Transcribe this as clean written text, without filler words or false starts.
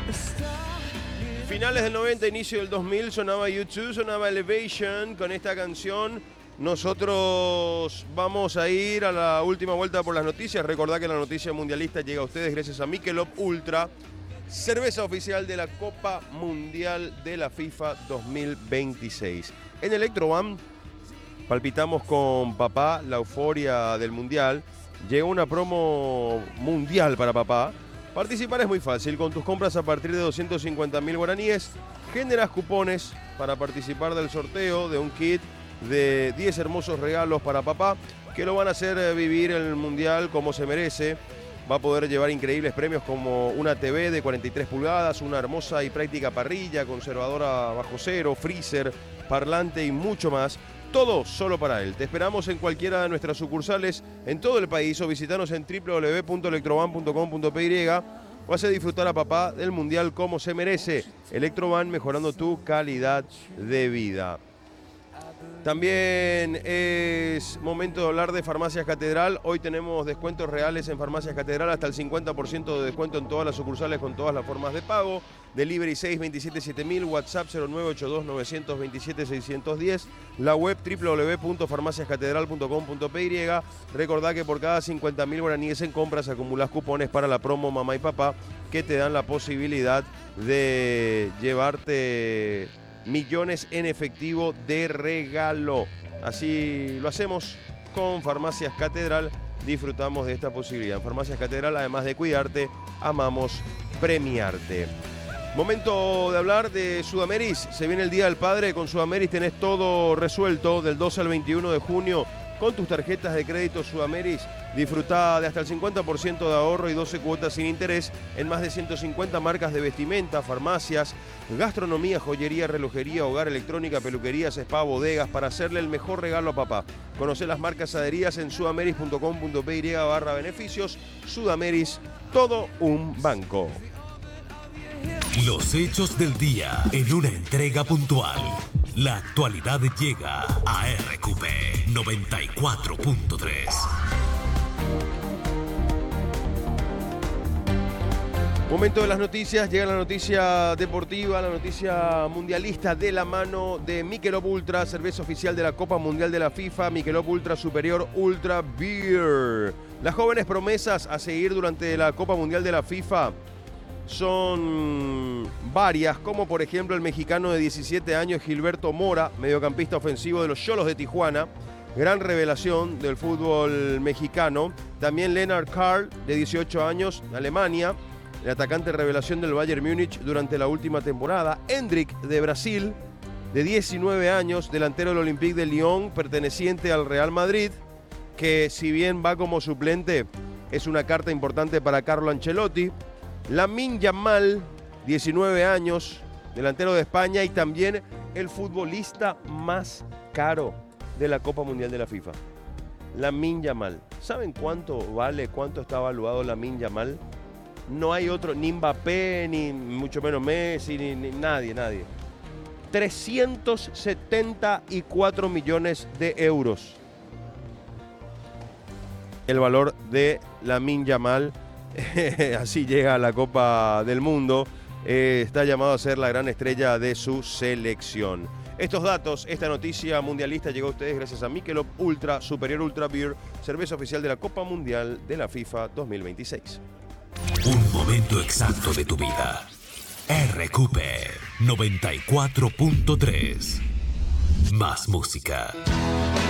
Finales del 90, inicio del 2000, sonaba U2, sonaba Elevation con esta canción. Nosotros vamos a ir a la última vuelta por las noticias. Recordad que la noticia mundialista llega a ustedes gracias a Michelob Ultra, cerveza oficial de la Copa Mundial de la FIFA 2026. En Electroban palpitamos con papá la euforia del Mundial. Llegó una promo mundial para papá. Participar es muy fácil. Con tus compras a partir de 250.000 guaraníes, generas cupones para participar del sorteo de un kit de 10 hermosos regalos para papá que lo van a hacer vivir el Mundial como se merece. Va a poder llevar increíbles premios como una TV de 43 pulgadas, una hermosa y práctica parrilla, conservadora bajo cero, freezer, parlante y mucho más. Todo solo para él. Te esperamos en cualquiera de nuestras sucursales en todo el país o visitanos en www.electroban.com.py o hace disfrutar a papá del Mundial como se merece. Electroban, mejorando tu calidad de vida. También es momento de hablar de Farmacias Catedral. Hoy tenemos descuentos reales en Farmacias Catedral, hasta el 50% de descuento en todas las sucursales con todas las formas de pago. Delivery 627-7000, WhatsApp 0982-927-610, la web www.farmaciascatedral.com.py. Recordá que por cada 50.000 guaraníes en compras acumulás cupones para la promo Mamá y Papá que te dan la posibilidad de llevarte millones en efectivo de regalo. Así lo hacemos con Farmacias Catedral. Disfrutamos de esta posibilidad. En Farmacias Catedral, además de cuidarte, amamos premiarte. Momento de hablar de Sudameris. Se viene el Día del Padre. Con Sudameris tenés todo resuelto del 12 al 21 de junio. Con tus tarjetas de crédito Sudameris, disfrutá de hasta el 50% de ahorro y 12 cuotas sin interés en más de 150 marcas de vestimenta, farmacias, gastronomía, joyería, relojería, hogar, electrónica, peluquerías, spa, bodegas, para hacerle el mejor regalo a papá. Conocé las marcas adheridas en sudameris.com.py/beneficios. Sudameris, todo un banco. Los hechos del día en una entrega puntual. La actualidad llega a RQP 94.3. Momento de las noticias, llega la noticia deportiva, la noticia mundialista de la mano de Michelob Ultra, cerveza oficial de la Copa Mundial de la FIFA, Michelob Ultra Superior Ultra Beer. Las jóvenes promesas a seguir durante la Copa Mundial de la FIFA son varias, como por ejemplo el mexicano de 17 años Gilberto Mora, mediocampista ofensivo de los Xolos de Tijuana, gran revelación del fútbol mexicano. También Lennart Karl, de 18 años, Alemania, el atacante revelación del Bayern Múnich durante la última temporada. Hendrik, de Brasil, de 19 años, delantero del Olympique de Lyon, perteneciente al Real Madrid, que si bien va como suplente, es una carta importante para Carlo Ancelotti. Lamine Yamal, 19 años, delantero de España y también el futbolista más caro de la Copa Mundial de la FIFA. Lamine Yamal. ¿Saben cuánto vale, cuánto está evaluado Lamine Yamal? No hay otro, ni Mbappé, ni mucho menos Messi, ni nadie. 374 millones de euros. El valor de Lamine Yamal. Así llega a la Copa del Mundo. Está llamado a ser la gran estrella de su selección. Estos datos, esta noticia mundialista llegó a ustedes gracias a Michelob Ultra Superior Ultra Beer, cerveza oficial de la Copa Mundial de la FIFA 2026. Un momento exacto de tu vida. RQP 94.3. Más música.